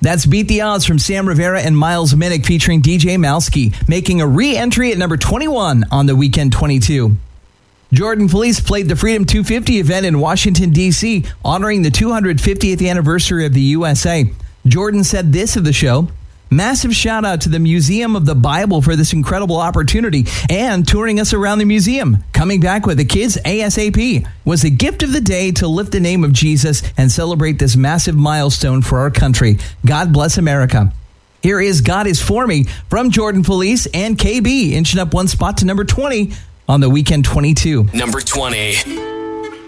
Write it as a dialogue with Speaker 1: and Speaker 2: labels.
Speaker 1: That's Beat the Odds from Sam Rivera and Miles Minnick featuring DJ Malski, making a re-entry at number 21 on the Weekend 22. Jordan Feliz played the Freedom 250 event in Washington, D.C., honoring the 250th anniversary of the USA. Jordan said this of the show: "Massive shout out to the Museum of the Bible for this incredible opportunity and touring us around the museum. Coming back with the kids ASAP was a gift of the day to lift the name of Jesus and celebrate this massive milestone for our country. God bless America." Here is God Is For Me from Jordan Feliz and KB, inching up one spot to number 20 on the Weekend 22.
Speaker 2: Number 20.